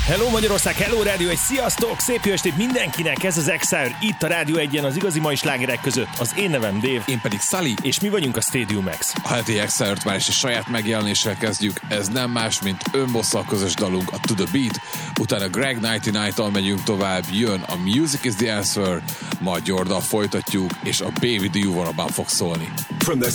Hello Magyarország, hello Rádió 1, sziasztok! Szép jó estét mindenkinek, ez az Exile, itt a Rádió 1-en az igazi mai slágerek között. Az én nevem Dave. Én pedig Sully. És mi vagyunk a Stadium X. A heti Exile-t már is a saját megjelenéssel kezdjük, ez nem más, mint önbosszal közös dalunk, a To The Beat, utána Greg 99-tal megyünk tovább, jön a Music Is The Answer, majd Jordan folytatjuk, és a Baby Do You Wanna Bump fog szólni. From the